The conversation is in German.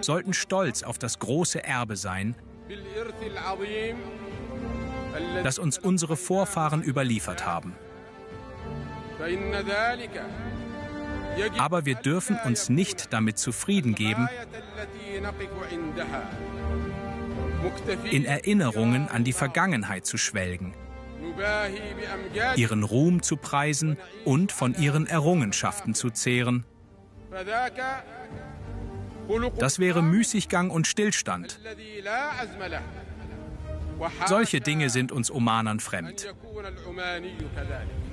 sollten stolz auf das große Erbe sein, das uns unsere Vorfahren überliefert haben. Aber wir dürfen uns nicht damit zufrieden geben, in Erinnerungen an die Vergangenheit zu schwelgen, ihren Ruhm zu preisen und von ihren Errungenschaften zu zehren. Das wäre Müßiggang und Stillstand. Solche Dinge sind uns Omanern fremd.